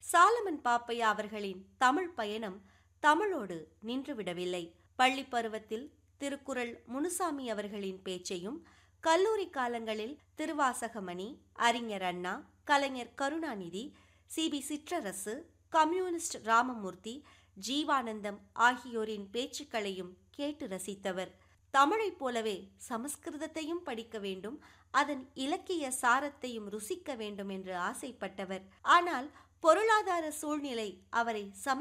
சாலமன் பாப்பையா அவர்களின் தமிழ் பயணம் தமிழோடு நின்றுவிடவில்லை. பள்ளி பருவத்தில் திருக்குறள் முனுசாமி அவர்களின் பேச்சையும், கல்லூரி காலங்களில் திருவாசகமணி, அறிஞர் அண்ணா, கலைஞர் கருணாநிதி, சி.பி. சிற்றரசு, கம்யூனிஸ்ட் ராமமூர்த்தி, ஜீவானந்தம் ஆகியோரின் பேச்சுக்களையும் கேட்டு ரசித்தவர். தமிழைப் போலவே சமஸ்கிருதத்தையும் படிக்க வேண்டும், அதன் இலக்கிய சாரத்தையும் ருசிக்க வேண்டும் என்று ஆசைப்பட்டவர். ஆனால் பொருளாதார சூழ்நிலை அவரை